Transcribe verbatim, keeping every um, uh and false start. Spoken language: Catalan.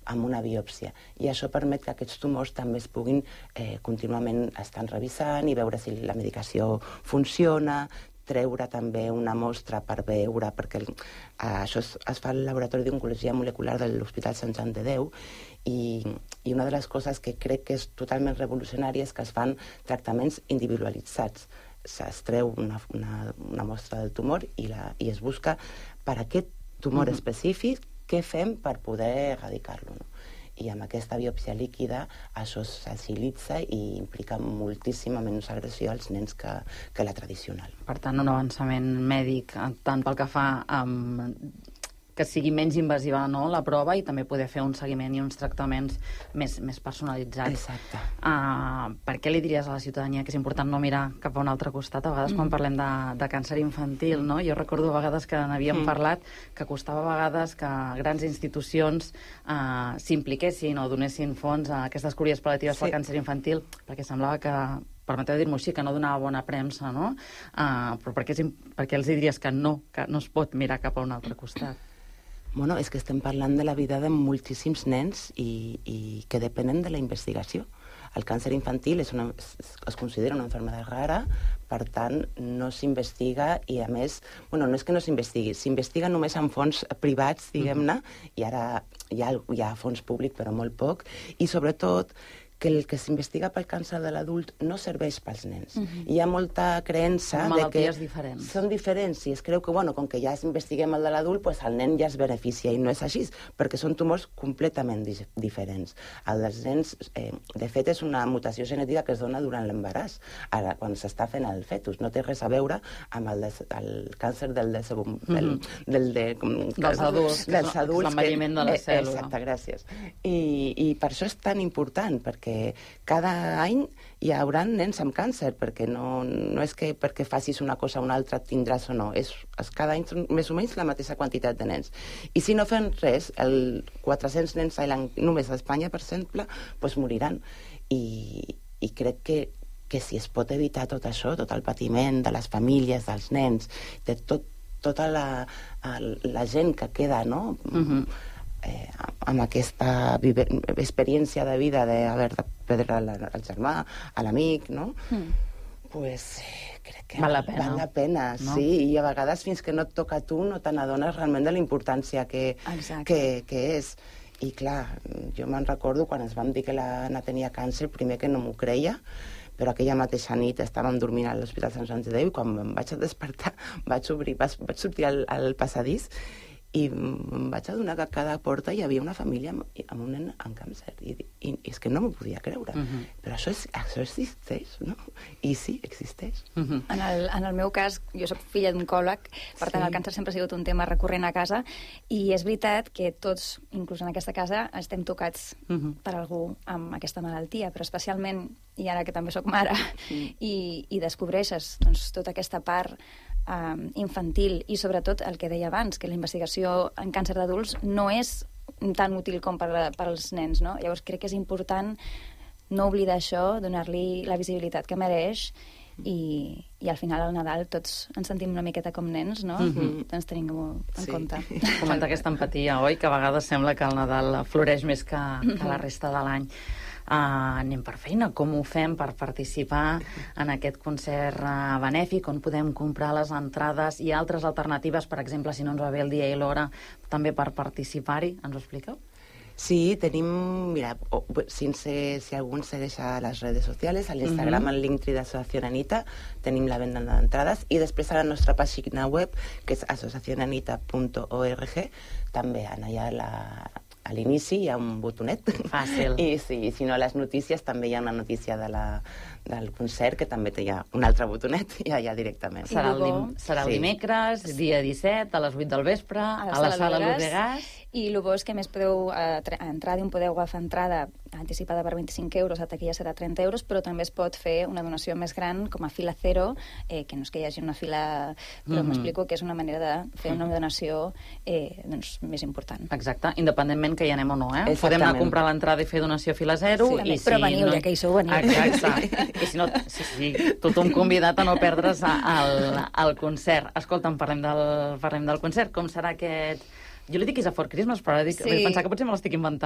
amb una biòpsia. I això permet que aquests tumors també es puguin eh, contínuament estar revisant i veure si la medicació funciona, treure també una mostra per veure, perquè el, això es, es fa al laboratori d'oncologia molecular de l'Hospital Sant Joan de Déu, i, i una de les coses que crec que és totalment revolucionària és que es fan tractaments individualitzats. Es treu una, una, una mostra del tumor i, la, i es busca per aquest tumor mm-hmm. específic què fem per poder erradicar-lo, no? I amb aquesta biòpsia líquida això s'agilitza i implica moltíssima menys agressió als nens que, que la tradicional. Per tant, un avançament mèdic tant pel que fa amb que sigui menys invasiva, no, la prova, i també poder fer un seguiment i uns tractaments més, més personalitzats. Exacte. Uh, per què li diries a la ciutadania que és important no mirar cap a un altre costat? A vegades mm. quan parlem de, de càncer infantil, no? Jo recordo a vegades que n'havíem mm. parlat, que costava a vegades que grans institucions uh, s'impliquessin o donessin fons a aquestes cures pal·liatives sí. pel càncer infantil, perquè semblava que, permeteu dir-m'ho així, que no donava bona premsa, no? Uh, però per què, per què els diries que no, que no es pot mirar cap a un altre costat? Bueno, és que estem parlant de la vida de moltíssims nens i, i que depenen de la investigació. El càncer infantil és una, es, es considera una malaltia rara, per tant, no s'investiga i, a més, bueno, no és que no s'investigui, s'investiga només en fons privats, diguem-ne, i ara hi ha, hi ha fons públic, però molt poc, i sobretot que el que s'investiga pel càncer de l'adult no serveix pels nens. Uh-huh. Hi ha molta creença de que diferents. Són diferents i es creu que, bueno, com que ja investiguem el de l'adult, pues el nen ja es beneficia, i no és així, perquè són tumors completament di diferents. El dels nens, eh, de fet, és una mutació genètica que es dona durant l'embaràs, ara, quan s'està fent el fetus. No té res a veure amb el, des, el càncer del desenvolupament, del, uh-huh. del, de, com, dels adults, dels adults l'envelliment de la cèl·lula. Exacte, gràcies. I, I per això és tan important, perquè que cada any hi haurà nens amb càncer, perquè no, no és que perquè facis una cosa o una altra tindràs o no, és, és cada any més o menys la mateixa quantitat de nens. I si no fem res, el quatre-cents nens només a Espanya, per exemple, doncs moriran. I, i crec que, que si es pot evitar tot això, tot el patiment de les famílies, dels nens, de tot, tota la, la gent que queda, no?, uh-huh. Eh, amb aquesta experiència de vida d'haver de perdre al germà, a l'amic, no? Mm. Pues eh, crec que val la pena, val la pena no? Sí, i a vegades fins que no et toca a tu no te n'adones realment de la importància que, que, que és. I clar, jo me'n recordo quan ens vam dir que l'Anna tenia càncer, primer que no m'ho creia, però aquella mateixa nit estàvem dormint a l'Hospital Sant Joan de Déu i quan em vaig despertar vaig, obrir, vaig, vaig sortir al, al passadís i em vaig adonar que a cada porta hi havia una família amb, amb un nen amb càncer. I, i, i és que no m'ho podia creure. Uh-huh. Però això, és, això existeix, no? I sí, existeix. Uh-huh. En, el, en el meu cas, jo soc filla d'oncòleg, per tant, sí. El càncer sempre ha sigut un tema recurrent a casa, i és veritat que tots, inclús en aquesta casa, estem tocats uh-huh. per algú amb aquesta malaltia, però especialment, i ara que també soc mare, uh-huh. i, i descobreixes doncs, tota aquesta part Um, infantil i sobretot el que deia abans, que la investigació en càncer d'adults no és tan útil com per, per als nens, no? Llavors crec que és important no oblidar això, donar-li la visibilitat que mereix i, i al final al Nadal tots ens sentim una miqueta com nens, no? Mm-hmm. Doncs tenim-ho en sí. compte. Comenta aquesta empatia, oi? Que a vegades sembla que el Nadal floreix més que, que la resta de l'any. Uh, anem per feina. Com ho fem per participar en aquest concert uh, benèfic, on podem comprar les entrades i altres alternatives, per exemple, si no ens va bé el dia i l'hora, també per participar-hi? Ens ho expliqueu? Sí, tenim, mira, si, si algú ens segueix a les redes socials, a l'Instagram, uh-huh. al Linktree d'Associació Anita, tenim la venda d'entrades, i després a la nostra pàgina web, que és asociación anita punto org, també allà la... a l'inici hi ha un botonet. Fàcil. I sí, si no, a les notícies també hi ha una notícia de la, del concert, que també té ja un altre botonet, i allà directament. Serà el, dim serà el sí. dimecres, dia disset, a les vuit del vespre, a la, a la sala Lodegàs. I el bo és que més podeu eh, entrar d'un podeu agafar entrada anticipada per vint-i-cinc euros, a taquilla serà trenta euros, però també es pot fer una donació més gran com a fila zero, eh, que no és que hi hagi una fila, però mm-hmm. m'explico que és una manera de fer una donació eh, doncs, més important. Exacte, independentment que hi anem o no, eh? Podem anar a comprar l'entrada i fer donació a fila zero. Sí, i però si veniu, no... ja que hi sou, veniu. Exacte. I si no, sí, sí, tothom convidat a no perdre's el, el concert. Escolta'm, parlem del, parlem del concert. Com serà aquest... Jo li dic que és a For Christmas, però ara dic, sí. Pensar que potser me l'estic inventant.